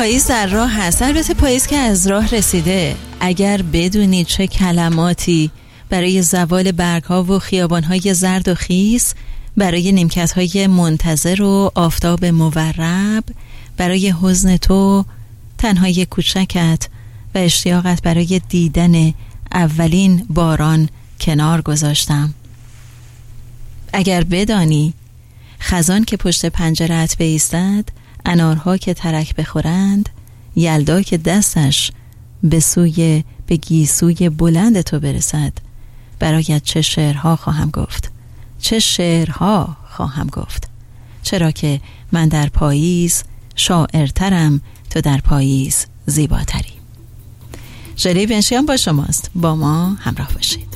پاییز در راه هست، البته پاییز که از راه رسیده. اگر بدونی چه کلماتی برای زوال برگ‌ها و خیابان‌های زرد و خیس، برای نیمکت‌های منتظر و آفتاب مورب، برای حزن تو، تنهایی کوچکت و اشتیاقت برای دیدن اولین باران کنار گذاشتم. اگر بدانی خزان که پشت پنجره‌ات بایستد، انارها که ترک بخورند، یلدا که دستش به گیسوی بلند تو برسد، برایت چه شعرها خواهم گفت، چه شعرها خواهم گفت، چرا که من در پاییز شاعرترم، تو در پاییز زیباتری. ژله بنشیان با شماست، با ما همراه باشید.